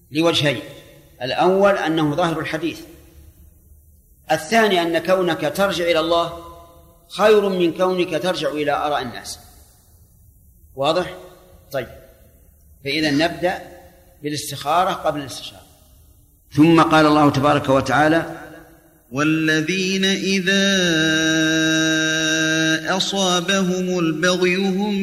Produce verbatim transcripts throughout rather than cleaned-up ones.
لوجهين: الأول أنه ظاهر الحديث، الثاني أن كونك ترجع إلى الله خير من كونك ترجع إلى آراء الناس. واضح؟ طيب، فإذا نبدأ بالاستخارة قبل الاستشارة. ثم قال الله تبارك وتعالى: والذين إذا أصابهم البغي هم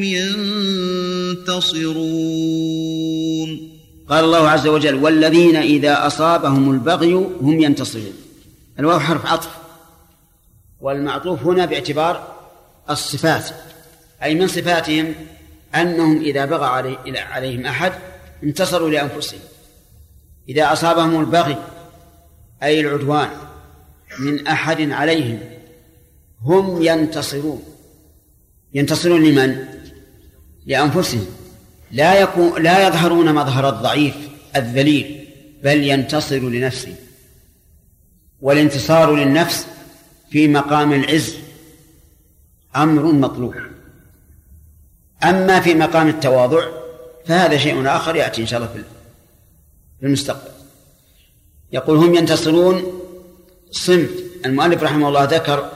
ينتصرون. قال الله عز وجل: والذين إذا أصابهم البغي هم ينتصرون. الواو حرف عطف، والمعطوف هنا باعتبار الصفات، أي من صفاتهم أنهم إذا بغى علي عليهم أحد انتصروا لأنفسهم. إذا أصابهم البغي أي العدوان من أحد عليهم هم ينتصرون. ينتصرون لمن؟ لأنفسهم، لا يكون لا يظهرون مظهر الضعيف الذليل، بل ينتصر لنفسه. والانتصار للنفس في مقام العز أمر مطلوب. أما في مقام التواضع فهذا شيء آخر يأتي إن شاء الله في المستقبل. يقول: هم ينتصرون صنف. المؤلف رحمه الله ذكر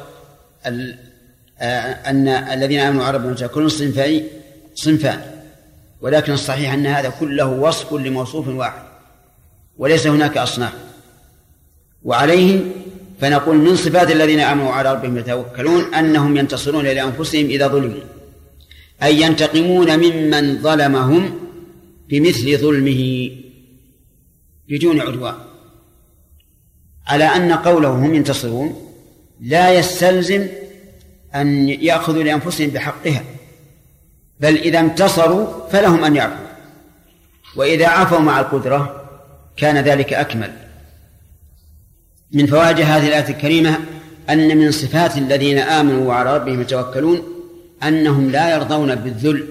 أن الذين آمنوا وعربوا يتوكلون صنفين صنفان، ولكن الصحيح أن هذا كله وصف لموصوف واحد وليس هناك أصناف. وعليه فنقول من صفات الذين آمنوا وعلى ربهم يتوكلون أنهم ينتصرون لأنفسهم إذا ظلموا، أي ينتقمون ممن ظلمهم بمثل ظلمه بدون عدوان. على أن قوله هم ينتصرون لا يستلزم أن يأخذوا لأنفسهم بحقها، بل إذا انتصروا فلهم أن يعفوا، وإذا عفوا مع القدرة كان ذلك أكمل. من فوائد هذه الآية الكريمة أن من صفات الذين آمنوا وعلى ربهم يتوكلون أنهم لا يرضون بالذل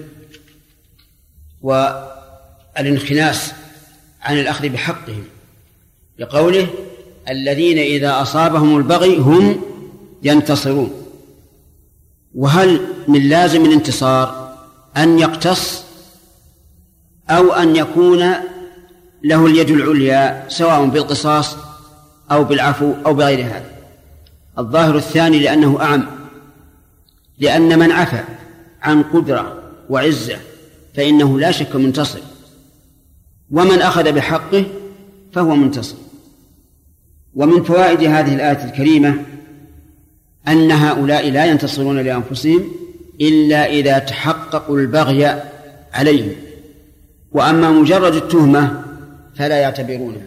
والانخناس عن الأخذ بحقهم، لقوله: الذين إذا أصابهم البغي هم ينتصرون. وهل من لازم الانتصار أن يقتص أو أن يكون له اليد العليا سواء بالقصاص أو بالعفو أو بغير هذا؟ الظاهر الثاني لأنه أعم، لأن من عفى عن قدرة وعزة فإنه لا شك منتصر، ومن أخذ بحقه فهو منتصر. ومن فوائد هذه الآية الكريمة أن هؤلاء لا ينتصرون لأنفسهم إلا إذا تحققوا البغي عليهم، وأما مجرد التهمة فلا يعتبرونها.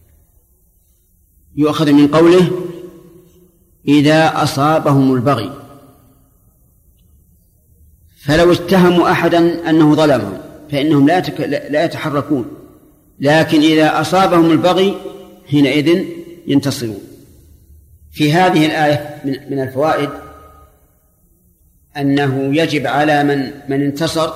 يؤخذ من قوله: إذا أصابهم البغي، فلو اتهموا أحدا أنه ظلمهم فإنهم لا يتحركون، لكن إذا أصابهم البغي حينئذ ينتصرون. في هذه الآية من الفوائد أنه يجب على من من انتصر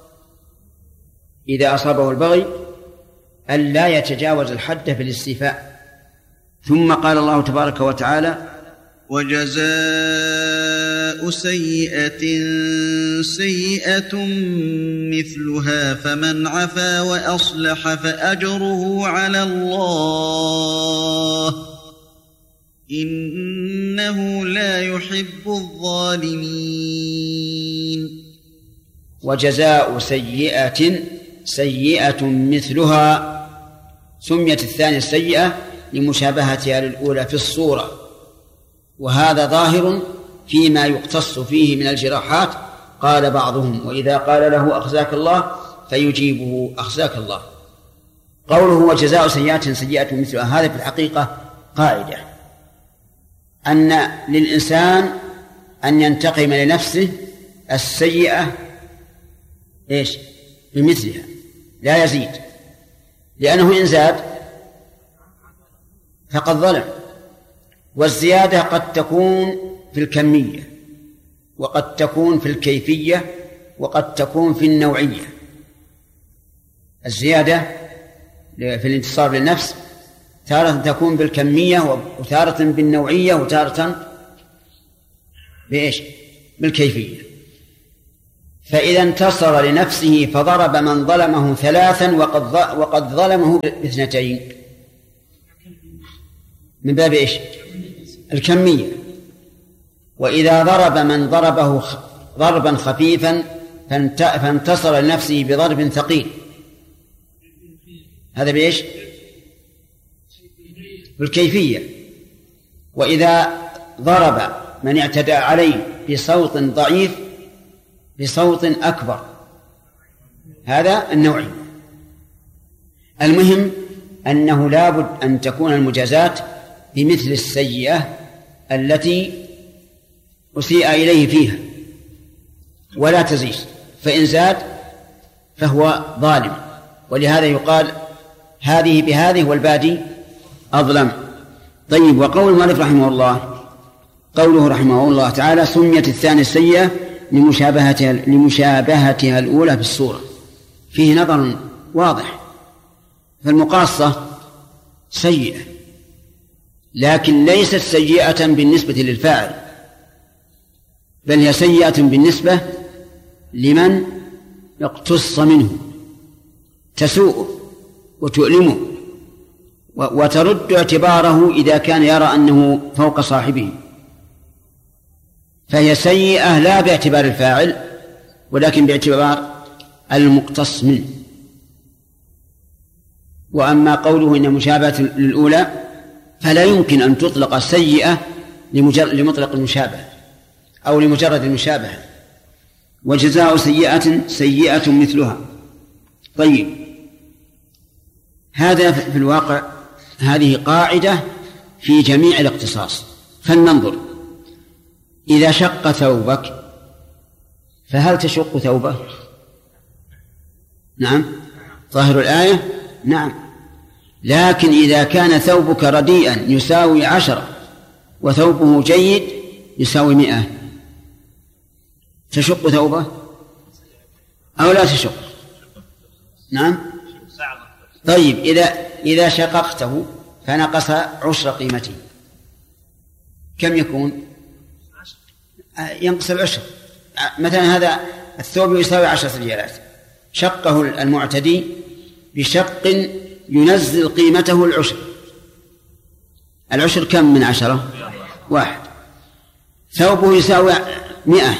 إذا أصابه البغي أن لا يتجاوز الحد في الاستيفاء. ثم قال الله تبارك وتعالى: وجزاء سيئة سيئة مثلها فمن عفا وأصلح فأجره على الله إنه لا يحب الظالمين. وجزاء سيئة سيئة مثلها، سميت الثانية السيئة لمشابهتها للأولى في الصورة، وهذا ظاهر فيما يقتص فيه من الجراحات. قال بعضهم: وإذا قال له أخزاك الله فيجيبه أخزاك الله. قوله وجزاء سيئة سيئة مثلها، هذا في الحقيقة قاعدة أن للإنسان أن ينتقم لنفسه السيئة إيش؟ بمثلها لا يزيد، لأنه إن زاد فقد ظلم. والزيادة قد تكون في الكمية، وقد تكون في الكيفية، وقد تكون في النوعية. الزيادة في الانتصار للنفس تارة تكون بالكمية، وتارة بالنوعية، وتارة بإيش؟ بالكيفية. فإذا انتصر لنفسه فضرب من ظلمه ثلاثا وقد وقد ظلمه باثنتين من باب إيش؟ الكمية. وإذا ضرب من ضربه ضربا خفيفا فانتصر لنفسه بضرب ثقيل، هذا بإيش؟ بالكيفية. وإذا ضرب من اعتدى عليه بصوت ضعيف بصوت أكبر، هذا النوعي. المهم أنه لابد أن تكون المجازات بمثل السيئة التي أسيء إليه فيها ولا تزيد، فإن زاد فهو ظالم. ولهذا يقال هذه بهذه والبادي أظلم. طيب، وقول المؤلف رحمه الله، قوله رحمه الله تعالى: سميت الثانية السيئة لمشابهتها, لمشابهتها الأولى بالصورة، فيه نظر واضح. فالمقاصة سيئة، لكن ليست سيئة بالنسبة للفاعل، بل هي سيئة بالنسبة لمن اقتص منه، تسوءه وتؤلمه وترد اعتباره إذا كان يرى أنه فوق صاحبه، فهي سيئة لا باعتبار الفاعل ولكن باعتبار المقتص منه. وأما قوله إن مشابهة للأولى فلا يمكن أن تطلق سيئة لمطلق المشابهة أو لمجرد المشابهة، وجزاء سيئة سيئة مثلها. طيب، هذا في الواقع هذه قاعدة في جميع الاختصاص. فلننظر، إذا شق ثوبك فهل تشق ثوبه؟ نعم، ظاهر الآية نعم. لكن إذا كان ثوبك رديئا يساوي عشرة وثوبه جيد يساوي مئة، تشق ثوبه أو لا تشق؟ نعم. طيب، إذا إذا شققته فنقص عشر قيمته كم يكون؟ ينقص العشر. مثلا هذا الثوب يساوي عشرة ريالات، شقه المعتدي بشق ينزل قيمته العشر. العشر كم من عشرة؟ واحد. ثوبه يساوي مئة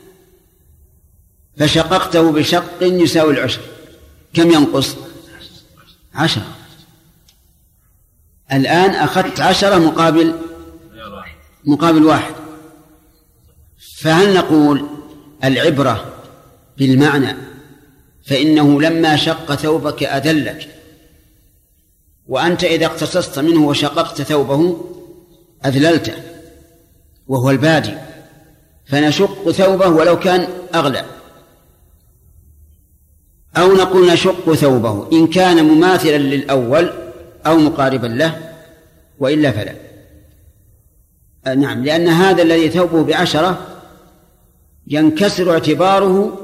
فشققته بشق يساوي العشر، كم ينقص؟ عشرة. الآن أخذت عشرة مقابل مقابل واحد. فهل نقول العبرة بالمعنى؟ فإنه لما شق ثوبك أذلك، وأنت إذا اقتصصت منه وشققت ثوبه أذللته وهو البادي، فنشق ثوبه ولو كان أغلى. أو نقول نشق ثوبه إن كان مماثلا للأول أو مقاربا له، وإلا فلا. نعم، لأن هذا الذي ثوبه بعشرة ينكسر اعتباره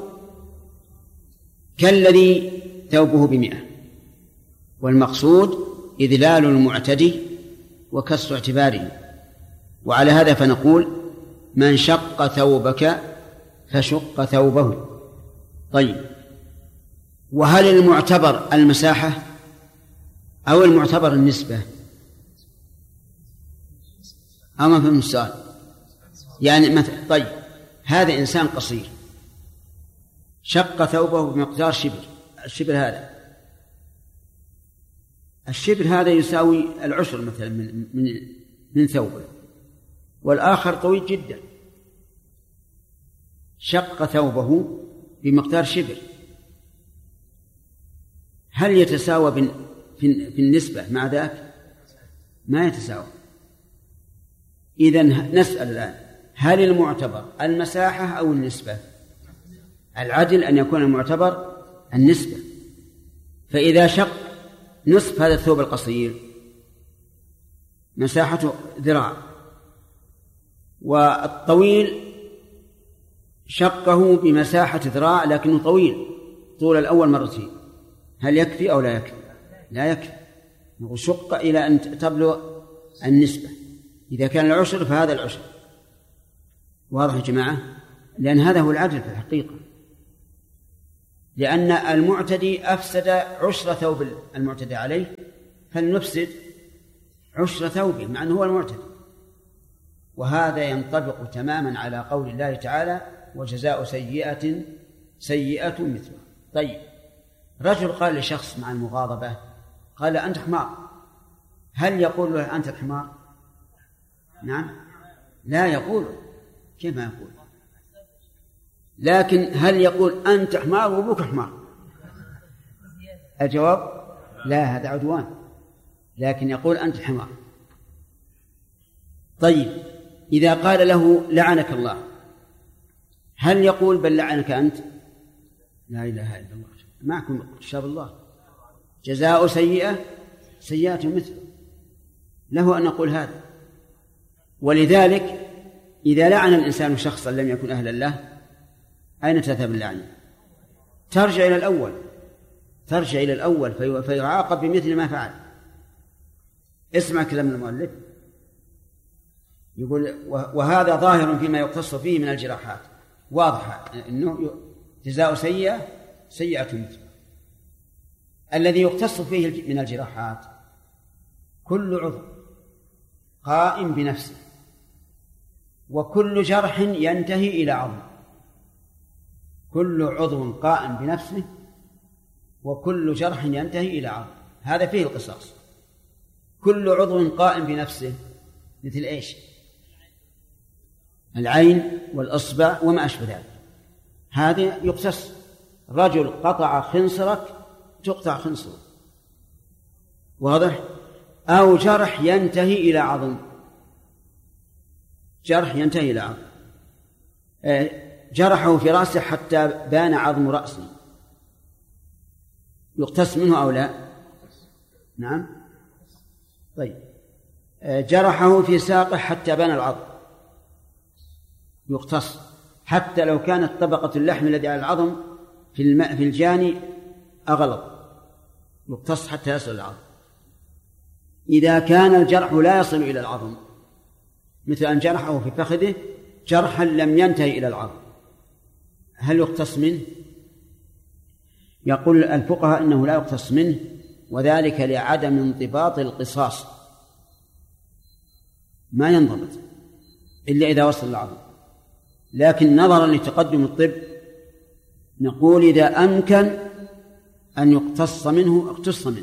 كالذي ثوبه بمئة، والمقصود إذلال المعتدي وكسر اعتباره. وعلى هذا فنقول من شق ثوبك فشق ثوبه. طيب، وهل المعتبر المساحة أو المعتبر النسبة؟ أو ما فهم السؤال؟ يعني مثلا، طيب، هذا إنسان قصير شق ثوبه بمقدار شبر، الشبر هذا الشبر هذا يساوي العشر مثلا من من من ثوبه، والآخر طويل جدا شق ثوبه بمقدار شبر، هل يتساوى في النسبة مع ذاك؟ ما يتساوى. إذن نسأل الآن، هل المعتبر المساحة أو النسبة؟ العدل أن يكون المعتبر النسبة. فإذا شق نصف هذا الثوب القصير مساحته ذراع، والطويل شقه بمساحة ذراع لكنه طويل طول الأول مرتين، هل يكفي أو لا يكفي؟ لا يكفي. نقول شق إلى أن تبلغ النسبة. إذا كان العشر فهذا العشر. واضح يا جماعة؟ لأن هذا هو العدل في الحقيقة. لأن المعتدي أفسد عشر ثوب المعتدى عليه، فلنفسد عشر ثوبه مع أنه هو المعتدي. وهذا ينطبق تماما على قول الله تعالى: وجزاء سيئة سيئة مثلها. طيب، رجل قال لشخص مع المغاضبة، قال: أنت حمار، هل يقول له أنت الحمار؟ نعم، لا يقول. كيف ما يقول؟ لكن هل يقول أنت حمار وأبوك حمار؟ الجواب: لا، هذا عدوان. لكن يقول أنت حمار. طيب، إذا قال له لعنك الله، هل يقول بل لعنك أنت؟ لا إله إلا الله، معكم كتاب الله، جزاء سيئة سيئة مثله، له أن نقول هذا. ولذلك إذا لعن الإنسان شخصا لم يكن أهلا له، أين تذهب اللعنة؟ ترجع إلى الأول، ترجع إلى الأول في فيعاقب بمثل ما فعل. اسمع كلام المؤلف، يقول: وهذا ظاهر فيما يقتص فيه من الجراحات. واضح أنه جزاء سيئة سيئة مثله. الذي يقتص فيه من الجراحات كل عضو قائم بنفسه، وكل جرح ينتهي إلى عظم. كل عضو قائم بنفسه وكل جرح ينتهي إلى عظم، هذا فيه القصاص. كل عضو قائم بنفسه مثل إيش؟ العين والأصبع وما أشبه ذلك، هذا يقتص. رجل قطع خنصرك تقطع خنصرك، واضح؟ أو جرح ينتهي إلى عظم، جرح ينتهي إلى عظم، جرحه في رأسه حتى بان عظم رأسه، يقتص منه أو لا؟ نعم. طيب، جرحه في ساقه حتى بان العظم، يقتص حتى لو كانت طبقة اللحم الذي على العظم في الماء في الجاني أغلظ، يقتص حتى يصل العظم. إذا كان الجرح لا يصل إلى العظم، مثل أن جرحه في فخذه جرحا لم ينتهي إلى العظم، هل يقتص منه؟ يقول الفقهاء إنه لا يقتص منه، وذلك لعدم انضباط القصاص، ما ينضبط إلا إذا وصل العظم. لكن نظرا لتقدم الطب نقول إذا أمكن أن يقتص منه اقتص منه.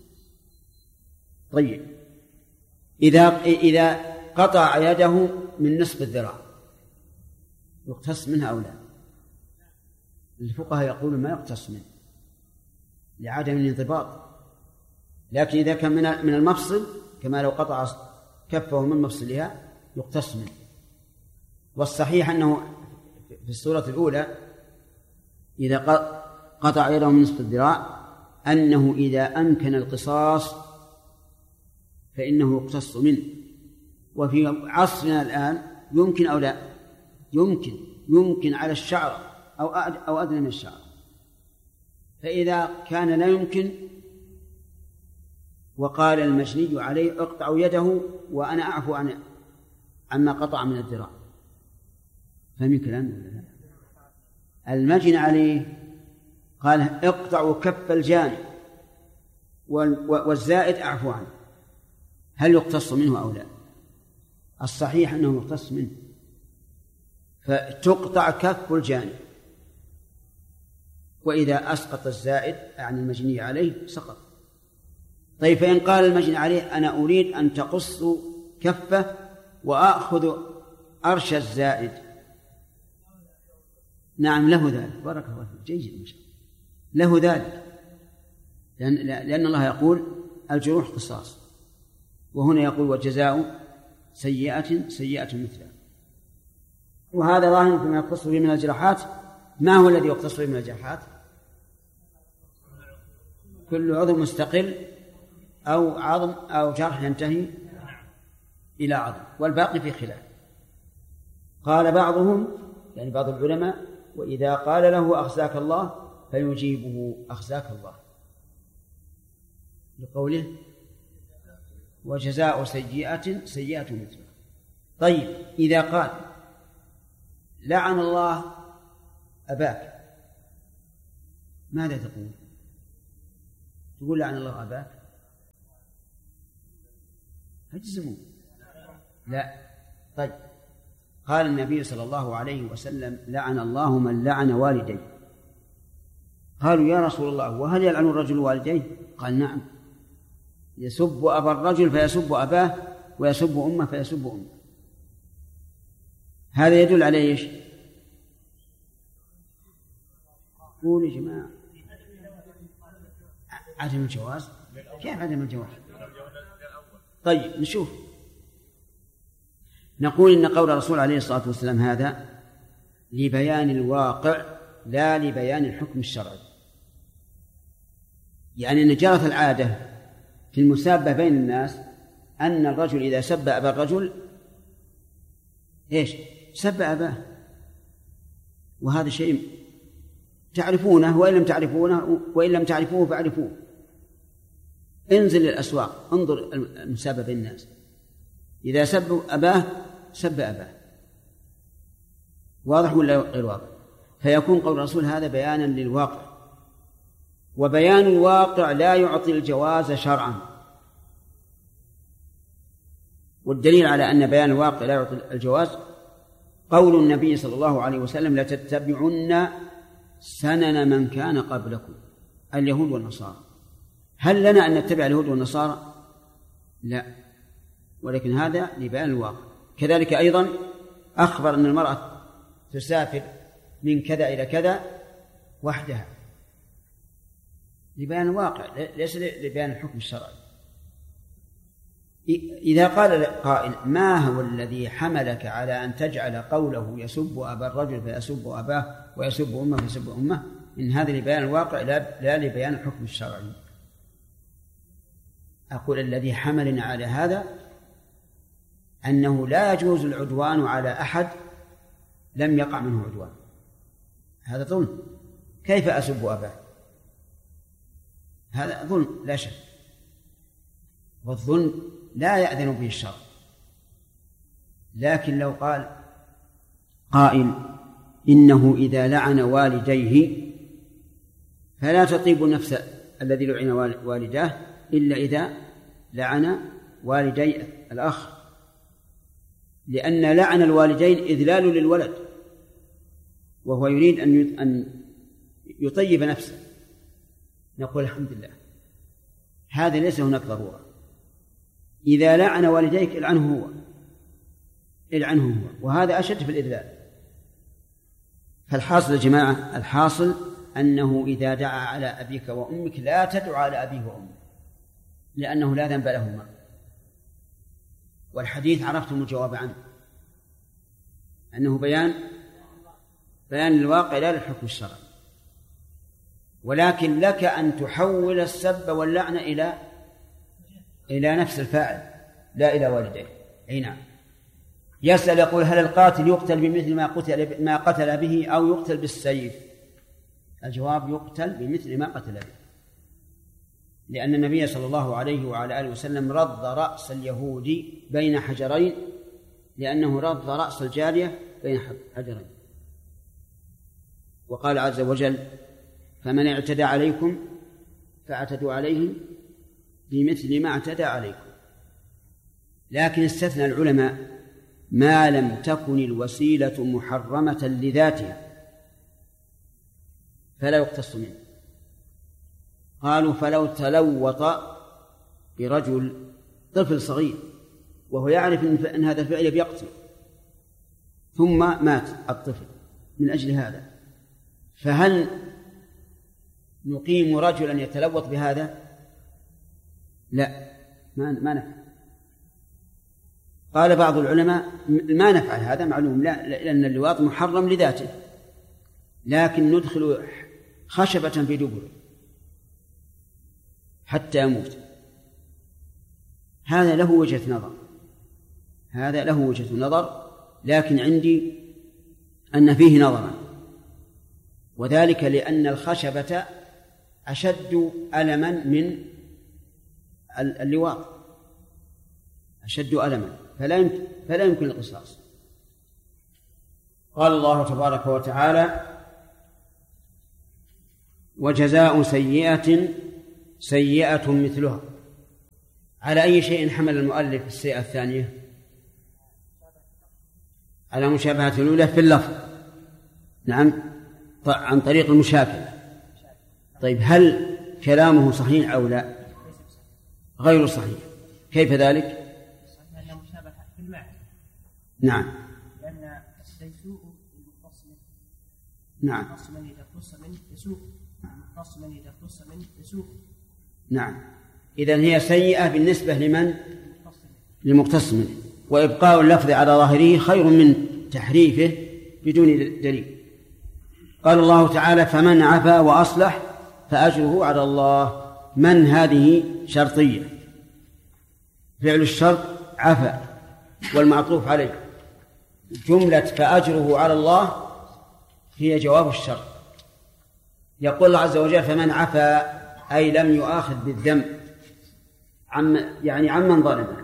طيب، إذا إذا قطع يده من نصف الذراع يقتص منها أو لا؟ الفقهاء يقولون ما يقتص منه لعدم الانضباط. لكن إذا كان من المفصل كما لو قطع كفه من مفصلها يقتص منه. والصحيح أنه في السورة الأولى إذا قطع يده من نصف الذراع أنه إذا أمكن القصاص فإنه يقتص منه. وفي عصرنا الآن يمكن أو لا؟ يمكن يمكن على الشعر أو أو أدنى من الشعر. فإذا كان لا يمكن وقال المجني عليه اقطعوا يده وأنا أعفو عن عما قطع من الذراع، فهم كلام المجني عليه قال اقطعوا كف الجاني والزائد أعفو عنه، هل يقتص منه أو لا؟ الصحيح أنه يقتص منه، فتقطع كف الجاني، وإذا أسقط الزائد عن المجني عليه سقط. طيب، فإن قال المجني عليه أنا أريد أن تقصوا كفه وأخذ أرش الزائد، نعم له ذلك، بارك الله فيك، جيد إن شاء الله، له ذلك، لأن, لأن الله يقول الجروح قصاص، وهنا يقول وجزاء سيئة سيئة مثلها. وهذا ظاهر فيما يقتص به من الجراحات. ما هو الذي يقتص به من الجراحات؟ كل عضو مستقل أو عظم أو جرح ينتهي إلى عظم، والباقي في خلاف. قال بعضهم يعني بعض العلماء وإذا قال له أخزاك الله فيجيبه أخزاك الله، لقوله وجزاء سيئة سيئة مثلها. طيب، إذا قال لعن الله أباك ماذا تقول؟ تقول لعن الله أباك؟ هتجزمون؟ لا. طيب، قال النبي صلى الله عليه وسلم لعن الله من لعن والديه. قالوا يا رسول الله وهل يلعن الرجل والديه؟ قال نعم، يسب أبا الرجل فيسب أباه، ويسب أمه فيسب أمه. هذا يدل على ايش؟ قولوا يا جماعة. عدم الجواز؟ كيف عدم الجواز؟ طيب نشوف. نقول إن قول الرسول عليه الصلاة والسلام هذا لبيان الواقع لا لبيان الحكم الشرعي، يعني أن جرت العادة في المسابة بين الناس أن الرجل إذا سب أبا الرجل إيش؟ سب أباه، وهذا شيء تعرفونه وإن لم تعرفونه وإن لم تعرفوه فاعرفوه. انزل للأسواق انظر المسابة بين الناس، إذا سب أباه سب أباه. واضح ولا غير واضح؟ فيكون قول الرسول هذا بيانا للواقع، وبيان الواقع لا يعطي الجواز شرعا. والدليل على أن بيان الواقع لا يعطي الجواز قول النبي صلى الله عليه وسلم لتتبعن سنن من كان قبلكم اليهود والنصارى. هل لنا أن نتبع اليهود والنصارى؟ لا، ولكن هذا لبيان الواقع. كذلك أيضا أخبر أن المرأة تسافر من كذا إلى كذا وحدها لبيان الواقع ليس لبيان الحكم الشرعي. إذا قال قائل ما هو الذي حملك على أن تجعل قوله يسب أبا الرجل فيسب أباه ويسب أمه فيسب أمه، إن هذا لبيان الواقع لا لبيان الحكم الشرعي. أقول الذي حملنا على هذا أنه لا يجوز العدوان على أحد لم يقع منه عدوان، هذا ظلم. كيف أسب أباه؟ هذا ظلم لا شك، والظلم لا يأذن به الشرع. لكن لو قال قائل إنه إذا لعن والديه فلا تطيب نفس الذي لعن والداه إلا إذا لعن والدي الأخ، لأن لعن الوالدين إذلال للولد وهو يريد أن يطيب نفسه. نقول الحمد لله، هذا ليس هناك ضرورة. إذا لعن والديك العنه هو العنه هو وهذا أشد في الإذلال. فالحاصل يا جماعة، الحاصل أنه إذا دعا على أبيك وأمك لا تدعو على أبيه وأمك، لأنه لا ذنب لهما. والحديث عرفتم الجواب عنه، أنه بيان بيان الواقع لا للحكم الشرعي. ولكن لك أن تحول السب واللعنة إلى إلى نفس الفاعل لا إلى والديه. أي نعم. يسأل يقول هل القاتل يقتل بمثل ما قتل ما قتل به أو يقتل بالسيف؟ الجواب يقتل بمثل ما قتل به، لأن النبي صلى الله عليه وعلى آله وسلم رد رأس اليهودي بين حجرين، لأنه رد رأس الجارية بين حجرين. وقال عز وجل فمن اعتدى عليكم فاعتدوا عليه بمثل ما اعتدى عليكم. لكن استثنى العلماء ما لم تكن الوسيلة محرمة لذاتها فلا يقتص منه. قالوا فلو تلوط برجل طفل صغير وهو يعرف أن هذا الفعل بيقتل ثم مات الطفل من أجل هذا، فهل نقيم رجلا يتلوط بهذا؟ لا، ما ما نفعل. قال بعض العلماء ما نفعل هذا معلوم، لا، لأن اللواط محرم لذاته، لكن ندخل خشبة في دبره حتى يموت. هذا له وجهة نظر هذا له وجهة نظر لكن عندي أن فيه نظرا، وذلك لأن الخشبة أشد ألما من اللواط، أشد ألما، فلا يمكن, فلا يمكن القصاص. قال الله تبارك وتعالى وجزاء سيئة سيئة مثلها. على أي شيء حمل المؤلف السيئة الثانية؟ على مشابهة الأولى في اللفظ. نعم، عن طريق المشابهة. طيب هل كلامه صحيح أو لا؟ غير صحيح. كيف ذلك؟ لأنه مشابهة في المعنى. نعم، لأن السيء المختص منه. نعم، المختص من إذا اختص منه يسوء. المختص من إذا اختص منه يسوء. نعم. إذن هي سيئة بالنسبة لمن؟ للمختص منه. وإبقاء اللفظ على ظاهره خير من تحريفه بدون دليل. قال الله تعالى: فمن عفا وأصلح فأجره على الله. من هذه شرطية، فعل الشرط عفا والمعطوف عليه. جملة فأجره على الله هي جواب الشرط. يقول الله عز وجل: فمن عفا، أي لم يؤاخذ بالذنب، عم يعني عمن ظلمه.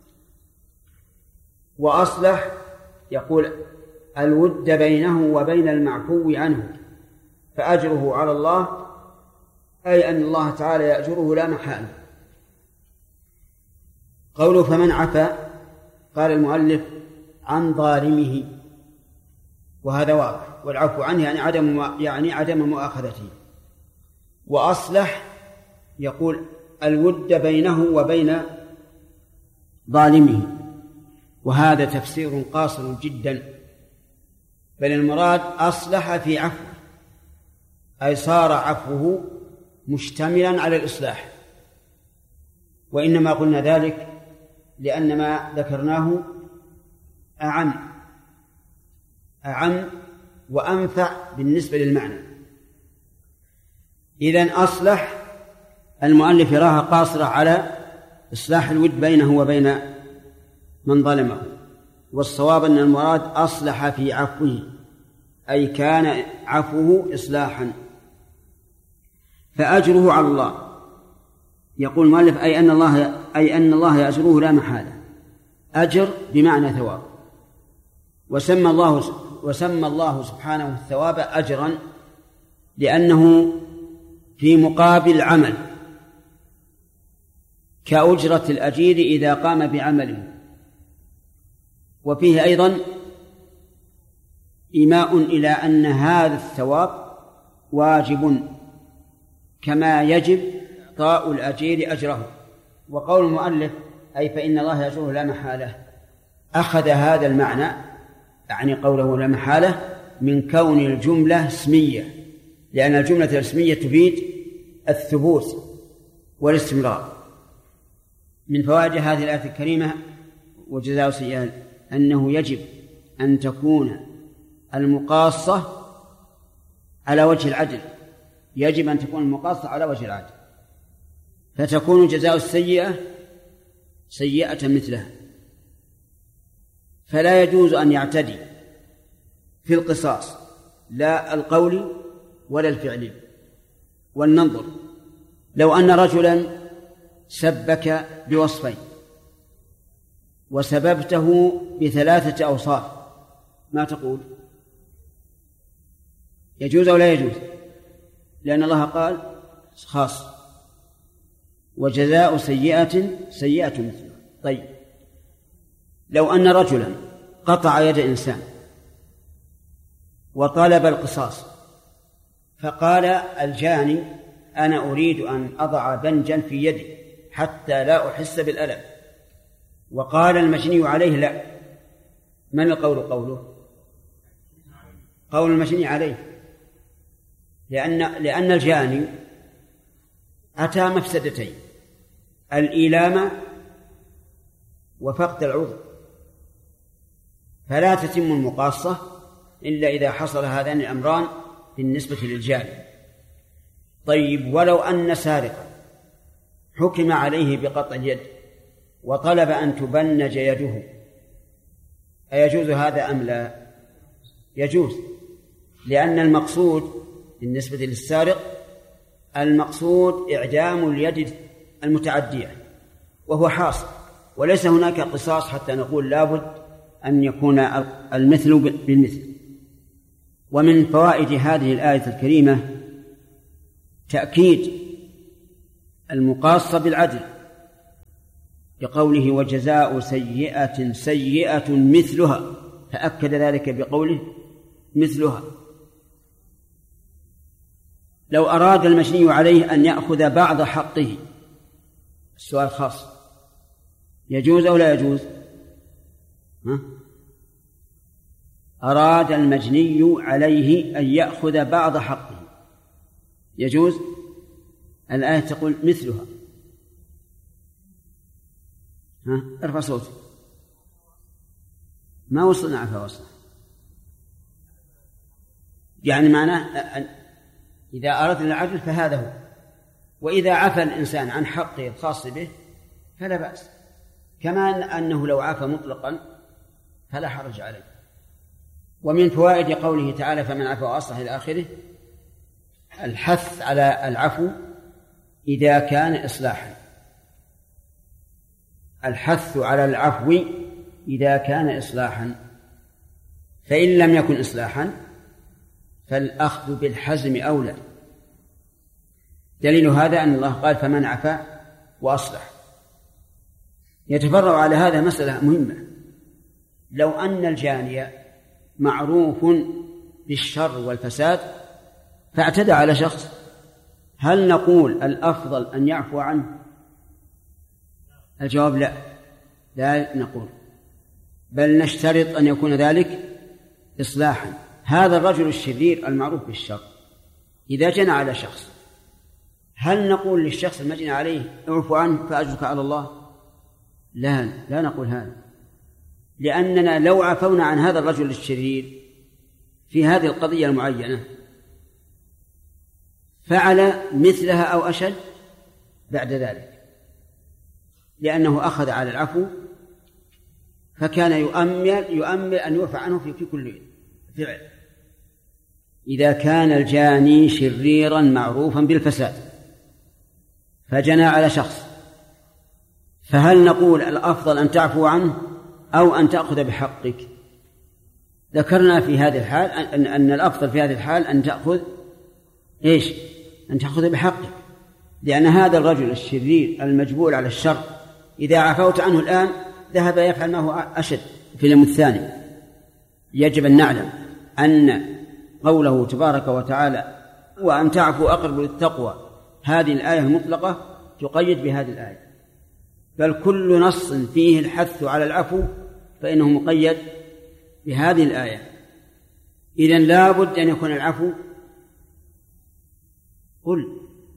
وأصلح، يقول الود بينه وبين المعفو عنه، فأجره على الله، أي أن الله تعالى يأجره لا محالة. قوله فمن عفا، قال المؤلف عن ظالمه، وهذا واضح، والعفو عنه يعني عدم يعني عدم مؤاخذته. وأصلح، يقول الود بينه وبين ظالمه، وهذا تفسير قاصر جدا، بل المراد أصلح في عفوه، أي صار عفوه مشتملا على الإصلاح. وإنما قلنا ذلك لأن ما ذكرناه أعم أعم وأنفع بالنسبة للمعنى. إذن أصلح المؤلف يراها قاصرة على إصلاح الود بينه وبين من ظلمه، والصواب أن المراد أصلح في عفوه، أي كان عفوه إصلاحا، فأجره على الله. يقول المؤلف أي أن الله أي أن الله يأجره لا محالة. أجر بمعنى ثواب، وسمى الله وسمى الله سبحانه الثواب أجرا لأنه في مقابل عمل، كأجرة الأجير إذا قام بعمله. وفيه أيضا إيماء إلى أن هذا الثواب واجب، كما يجب إعطاء الأجير أجره. وقول المؤلف أي فإن الله يأجره لا محالة، أخذ هذا المعنى، يعني قوله لا محالة، من كون الجملة اسمية، لأن الجملة الاسمية تفيد الثبوت والاستمرار. من فوائد هذه الآية الكريمة وجزاء سيئة أنه يجب أن تكون المقاصة على وجه العدل، يجب أن تكون المقاصة على وجه العدل، فتكون جزاء السيئة سيئة مثلها. فلا يجوز أن يعتدي في القصاص لا القولي ولا الفعلي. ولننظر، لو أن رجلا سبك بوصفين وسببته بثلاثة أوصاف، ما تقول؟ يجوز أو لا يجوز؟ لأن الله قال خاص: وجزاء سيئة سيئة مثلها. طيب، لو أن رجلا قطع يد إنسان وطلب القصاص، فقال الجاني: أنا أريد أن أضع بنجا في يدي حتى لا أحس بالألم، وقال المجني عليه لا، من القول قوله؟ قول المجني عليه، لأن لأن الجاني أتى مفسدتين: الإيلام وفقد العضو، فلا تتم المقاصة إلا إذا حصل هذان الأمران بالنسبة للجاني. طيب، ولو أن سارقا حكم عليه بقطع اليد وطلب أن تبنج يده، أيجوز هذا أم لا؟ يجوز، لأن المقصود بالنسبة للسارق المقصود إعدام اليد المتعدية، وهو حاصل، وليس هناك قصاص حتى نقول لابد أن يكون المثل بالمثل. ومن فوائد هذه الآية الكريمة تأكيد المقاصة بالعدل بقوله وجزاء سيئة سيئة مثلها، فأكد ذلك بقوله مثلها. لو أراد المجني عليه أن يأخذ بعض حقه، السؤال خاص، يجوز أو لا يجوز؟ ها؟ أراد المجني عليه أن يأخذ بعض حقه، يجوز؟ الآية تقول مثلها. ها؟ ارفع صوتك. ما وصلنا عفا وصل، يعني معناه أن إذا أردنا العدل فهذا هو، وإذا عفى الإنسان عن حقه الخاص به فلا بأس، كما أنه لو عفى مطلقا فلا حرج عليه. ومن فوائد قوله تعالى فمن عفى وأصلح إلى آخره الحث على العفو إذا كان إصلاحا، الحث على العفو إذا كان إصلاحا، فإن لم يكن إصلاحا فالأخذ بالحزم أولى. دليل هذا أن الله قال فمن عفا وأصلح. يتفرع على هذا مسألة مهمة، لو أن الجاني معروف بالشر والفساد فاعتدى على شخص، هل نقول الأفضل أن يعفو عنه؟ الجواب لا، لا نقول، بل نشترط أن يكون ذلك إصلاحا. هذا الرجل الشرير المعروف بالشر إذا جنى على شخص، هل نقول للشخص المجني عليه اعفو عنه فأجرك على الله؟ لا، لا نقول هذا، لأننا لو عفونا عن هذا الرجل الشرير في هذه القضية المعينة فعل مثلها أو أشد بعد ذلك، لأنه أخذ على العفو فكان يؤمل, يؤمل أن يعفى عنه في كل فعل. إذا كان الجاني شريرا معروفا بالفساد فجنى على شخص، فهل نقول الأفضل أن تعفو عنه أو أن تأخذ بحقك؟ ذكرنا في هذه الحال أن, أن الأفضل في هذه الحال أن تأخذ إيش؟ أن تأخذ بحقك، لأن هذا الرجل الشرير المجبول على الشر إذا عفوت عنه الآن ذهب يفعل ما هو أشد في اليوم الثاني. يجب أن نعلم أن قوله تبارك وتعالى وأن تعفوا أقرب للتقوى، هذه الآية المطلقة تقيد بهذه الآية، بل كل نص فيه الحث على العفو فإنه مقيد بهذه الآية. إذن لا بد أن يكون العفو قل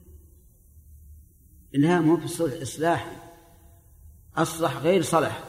إنها مو في الصلح إصلاح، أصلح غير صلح،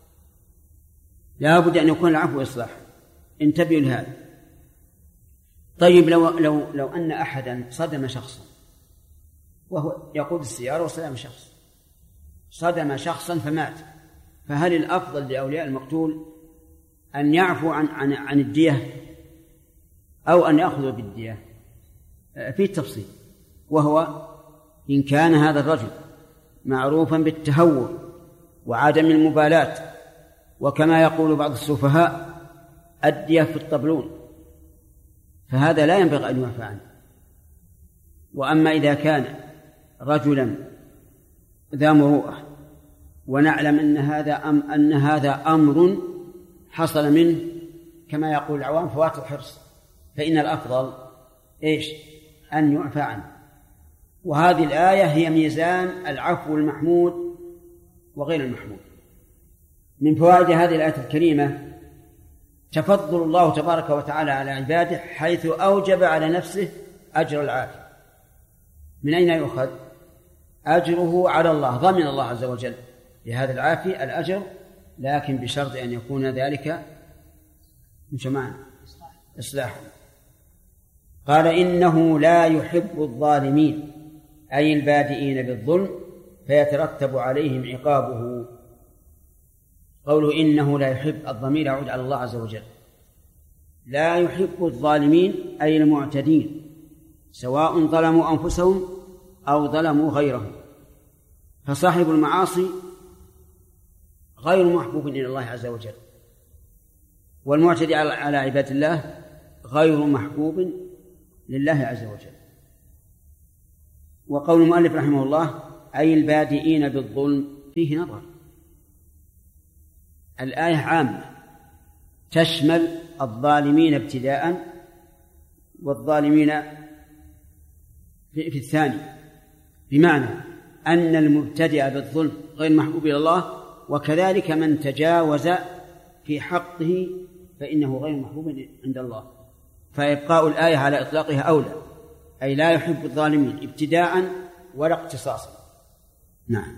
لا بد أن يكون العفو إصلاح، انتبهوا لهذا. طيب لو, لو, لو أن أحدا صدم شخصا وهو يقود السيارة وصدم شخص صدم شخصا فمات، فهل الأفضل لأولياء المقتول أن يعفو عن, عن, عن الدية أو أن يأخذوا بالدية؟ في التفصيل، وهو إن كان هذا الرجل معروفا بالتهور وعدم المبالاة، وكما يقول بعض السفهاء الدية في الطبلون، فهذا لا ينبغي أن يعفى عنه. وأما إذا كان رجلا ذا مروءة ونعلم أن هذا أم أن هذا أمر حصل منه كما يقول العوام فوات الحرص، فإن الأفضل إيش؟ أن يعفى عنه. وهذه الآية هي ميزان العفو المحمود وغير المحمود. من فوائد هذه الآية الكريمة تفضل الله تبارك وتعالى على عباده حيث أوجب على نفسه أجر العافية. من أين يؤخذ؟ أجره على الله، ضمن الله عز وجل لهذا العافية الأجر، لكن بشرط أن يكون ذلك مش معنا إصلاحا. قال إنه لا يحب الظالمين، أي البادئين بالظلم فيترتب عليهم عقابه. قوله إنه لا يحب، الضمير يعود على الله عز وجل. لا يحب الظالمين أي المعتدين، سواء ظلموا أنفسهم أو ظلموا غيرهم، فصاحب المعاصي غير محبوب إلى الله عز وجل، والمعتدي على عباد الله غير محبوب لله عز وجل. وقول المؤلف رحمه الله أي البادئين بالظلم فيه نظر. الآية عامة تشمل الظالمين ابتداء والظالمين في الثاني، بمعنى أن المبتدئ بالظلم غير محبوب إلى الله، وكذلك من تجاوز في حقه فإنه غير محبوب عند الله. فإبقاء الآية على إطلاقها أولى، أي لا يحب الظالمين ابتداء ولا اقتصاصا. نعم.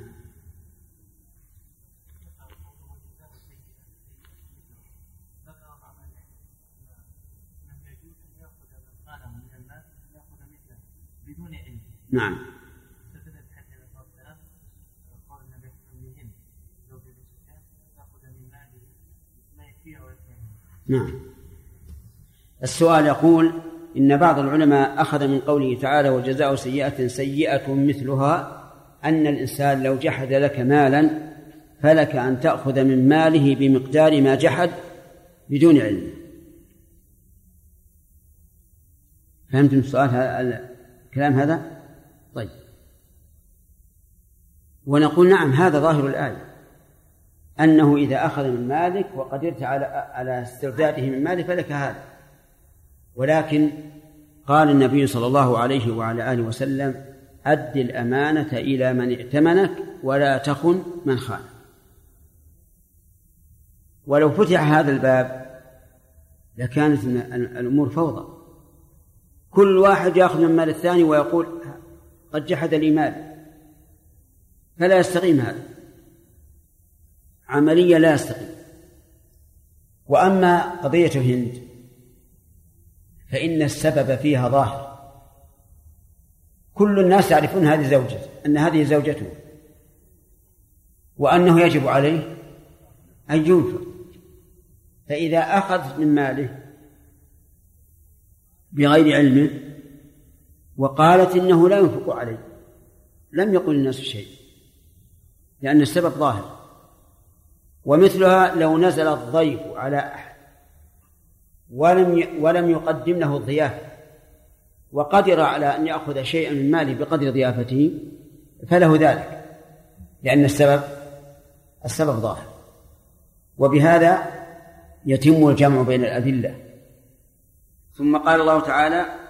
نعم. نعم. السؤال يقول إن بعض العلماء أخذ من قوله تعالى وجزاء سيئة سيئة مثلها أن الإنسان لو جحد لك مالا فلك أن تأخذ من ماله بمقدار ما جحد بدون علم. فهمتم السؤال الكلام هذا؟ طيب، ونقول نعم هذا ظاهر الآية، أنه إذا أخذ من مالك وقدرت على على استرداده من ماله فلك هذا. ولكن قال النبي صلى الله عليه وعلى آله وسلم أد الأمانة إلى من ائتمنك ولا تخن من خانك. ولو فتح هذا الباب لكانت الأمور فوضى، كل واحد يأخذ من مال الثاني ويقول قد جحد لي مال، فلا يستقيم هذا، عملية لا يستقيم. وأما قضية هند فإن السبب فيها ظاهر، كل الناس يعرفون هذه زوجته، أن هذه زوجته، وأنه يجب عليه أن ينفق. فإذا أخذ من ماله بغير علمه وقالت إنه لا ينفق عليه لم يقل الناس شيء، لأن السبب ظاهر. ومثلها لو نزل الضيف على أحد ولم ولم يقدم له الضيافة وقدر على أن يأخذ شيئا من ماله بقدر ضيافته فله ذلك، لأن السبب السبب ظاهر. وبهذا يتم الجمع بين الأدلة. ثم قال الله تعالى